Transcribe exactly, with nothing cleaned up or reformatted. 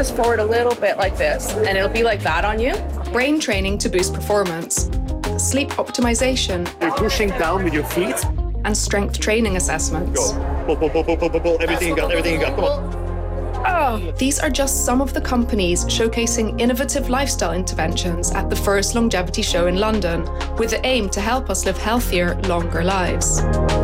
this forward a little bit like this, and it'll be like that on you. Brain training to boost performance, sleep optimization. You're pushing down with your feet. And strength training assessments. Go. Pull, pull, pull, pull, pull, pull, pull. Everything you got, everything you got. Come on. Oh. These are just some of the companies showcasing innovative lifestyle interventions at the first longevity show in London, with the aim to help us live healthier, longer lives.